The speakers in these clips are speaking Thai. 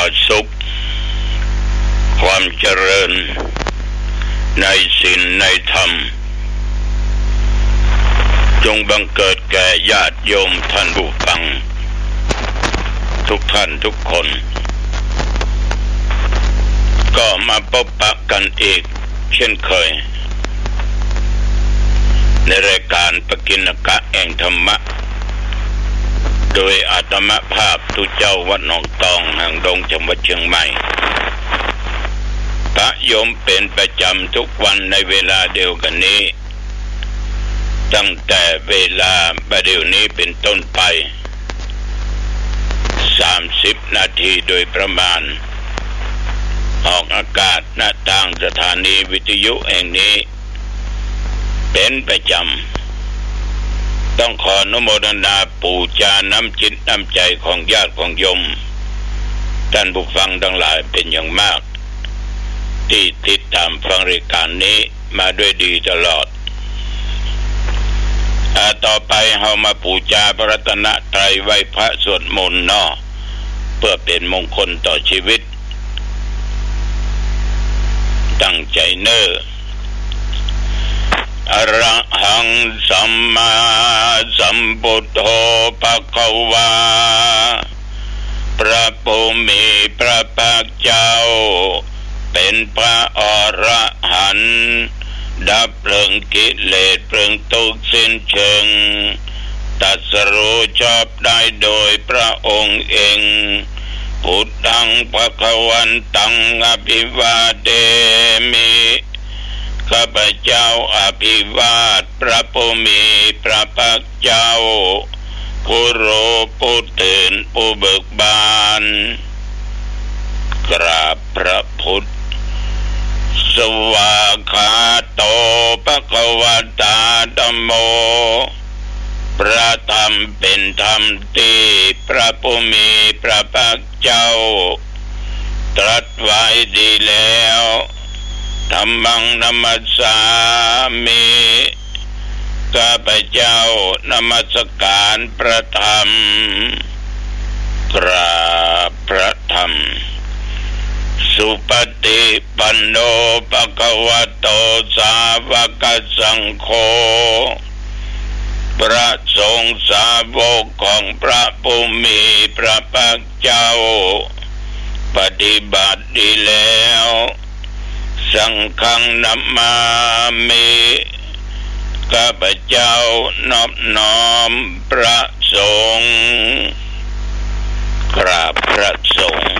สุขความเจริญในศีลในธรรมจงบังเกิดแก่ญาติโยมท่านผู้ฟังทุกท่านทุกคนก็มาพบปะกันอีกเช่นเคยในรายการปกิณกะแห่งธรรมะโดยอาตมาภาพตุเจ้าวัดหนองตองแห่งดงจังหวัดเชียงใหม่พระโยมเป็นประจำทุกวันในเวลาเดียวกันนี้ตั้งแต่เวลาประเดี๋ยวนี้เป็นต้นไป30 นาทีโดยประมาณออกอากาศณทางสถานีวิทยุแห่งนี้เป็นประจำต้องขออนุโมทนาปูจาน้ำจิตน้ำใจของญาติของโยมท่านผู้ฟังทั้งหลายเป็นอย่างมากที่ติดตามฟังรายการนี้มาด้วยดีตลอดต่อไปเรามาปูจาพระรัตนตรัยไหว้พระสวดมนต์เนาะเพื่อเป็นมงคลต่อชีวิตตั้งใจเน้ออะระหังสัมมาสัมพุทโธภควาพระผู้มีพระภาคเจ้าเป็นพระอรหันต์ดับเพลิงกิเลสเพลิงทุกข์สิ้นเชิงตรัสรู้ชอบได้โดยพระองค์เองพุทธังภวันตังอภิวาเทมิข้าพเจ้าอภิวาทพระผู้มีพระภาคเจ้าผู้รู้ผู้ตื่นผู้เบิกบานกราบพระพุทธสวากขาโตภควตาธัมโมพระธรรมเป็นธรรมที่พระผู้มีพระภาคเจ้าตรัสไว้ดีแล้วธัมมังนัมสสามิข้าพเจ้านมัสการพระธรรมกราบพระธรรมสุปฏิปันโนภควโตสาวกสังโฆพระสงฆ์สาวกของพระผู้มีพระภาคเจ้าปฏิบัติดีแล้วสังฆังนัมมามิข้าพเจ้านอบน้อมพระสงฆ์กราบพระสงฆ์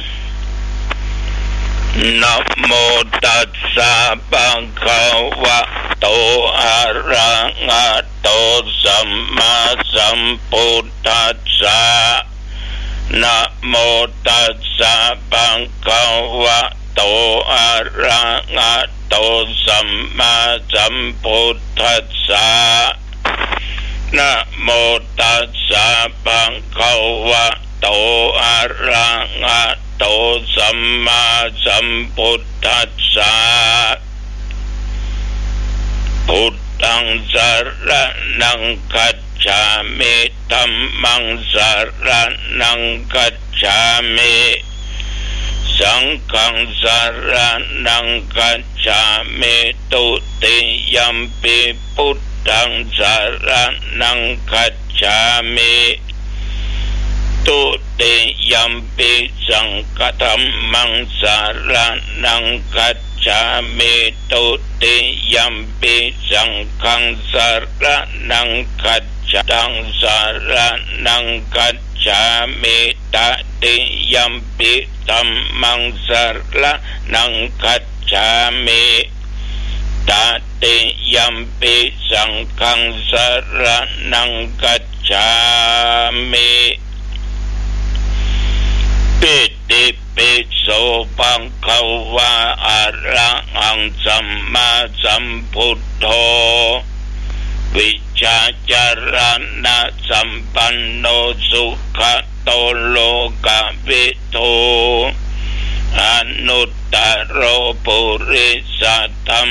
นะโมตัสสะภะคะวะโตอะระหะโตสัมมาสัมพุทธัสสะนะโมตัสสะภะคะวะโตอะระหะโตสัมมาสัมพุทธัสสะนะโมตัสสะภะคะวะโตอะระหะโตสัมมาสัมพุทธัสสะพุทธังสรณังคัจฉามิธัมมังสรณังคัจฉามิสังฆังสรณังคัจฉามิตุติยัมปิพุทธังสรณังคัจฉามิตุติยัมปิสังฆธัมมังสรณังคัจฉามิตุติยัมปิสังฆังสรณังคัจฉาสรณังคัจฉามิตติยัมปิธัมมังสรณังคัจฉามิตติยัมปิสังฆังสรณังคัจฉามิปิติปิโสภควะอะระหังสัมมาสัมพุทโธวิชชาจารณะสัมปันโนสุขโตโลกวิทูอนุตตโรปุริสธัม